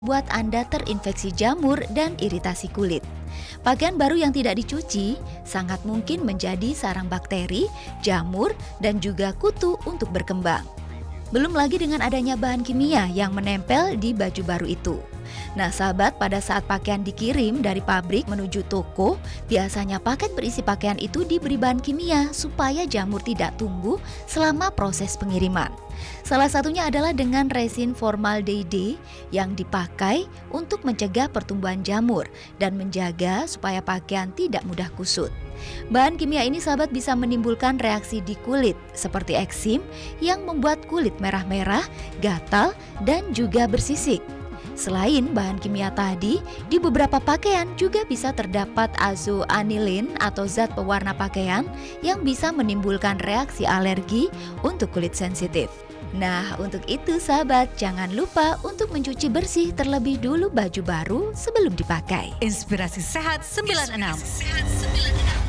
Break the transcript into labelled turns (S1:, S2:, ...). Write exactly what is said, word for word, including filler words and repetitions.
S1: buat Anda terinfeksi jamur dan iritasi kulit. Pakaian baru yang tidak dicuci sangat mungkin menjadi sarang bakteri, jamur, dan juga kutu untuk berkembang. Belum lagi dengan adanya bahan kimia yang menempel di baju baru itu. Nah sahabat, pada saat pakaian dikirim dari pabrik menuju toko, biasanya paket berisi pakaian itu diberi bahan kimia supaya jamur tidak tumbuh selama proses pengiriman. Salah satunya adalah dengan resin formaldehyde yang dipakai untuk mencegah pertumbuhan jamur dan menjaga supaya pakaian tidak mudah kusut. Bahan kimia ini sahabat bisa menimbulkan reaksi di kulit seperti eksim yang membuat kulit merah-merah, gatal, dan juga bersisik. Selain bahan kimia tadi, di beberapa pakaian juga bisa terdapat azoanilin atau zat pewarna pakaian yang bisa menimbulkan reaksi alergi untuk kulit sensitif. Nah, untuk itu sahabat, jangan lupa untuk mencuci bersih terlebih dulu baju baru sebelum dipakai.
S2: Inspirasi Sehat sembilan puluh enam.
S1: Inspirasi Sehat sembilan puluh enam.